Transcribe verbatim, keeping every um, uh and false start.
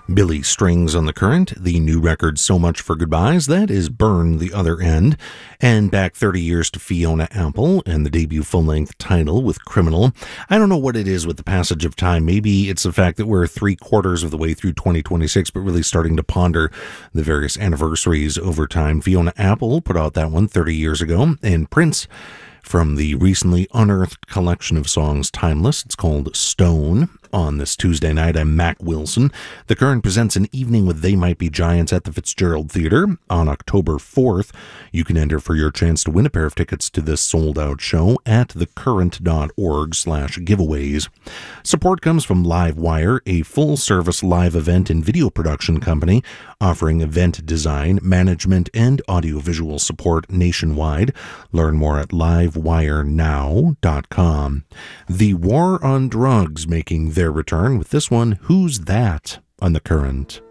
Billy Strings on the Current, the new record So Much for Goodbyes, that is Burn the Other End, and back thirty years to Fiona Apple and the debut full-length title with Criminal. I don't know what it is with the passage of time. Maybe it's the fact that we're three quarters of the way through twenty twenty-six, but really starting to ponder the various anniversaries over time. Fiona Apple put out that one thirty years ago, and Prince, from the recently unearthed collection of songs Timeless, it's called Stone. On this Tuesday night, I'm Mac Wilson. The Current presents an evening with They Might Be Giants at the Fitzgerald Theatre on October fourth. You can enter for your chance to win a pair of tickets to this sold-out show at thecurrent.org slash giveaways. Support comes from Livewire, a full-service live event and video production company offering event design, management, and audiovisual support nationwide. Learn more at livewire now dot com. The War on Drugs making their return with this one, Who's That, on The Current.